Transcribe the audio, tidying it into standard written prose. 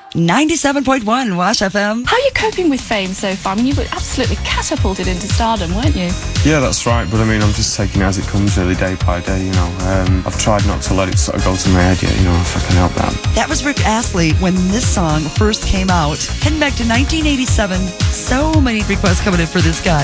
97.1 Wash FM. How are you coping with fame so far? I mean, you were absolutely catapulted into stardom, weren't you? Yeah, that's right. But I mean, I'm just taking it as it comes, really, day by day, you know. I've tried not to let it sort of go to my head yet, you know, if I can help that. That was Rick Astley when this song first came out. Heading back to 1987, so many requests coming in for this guy.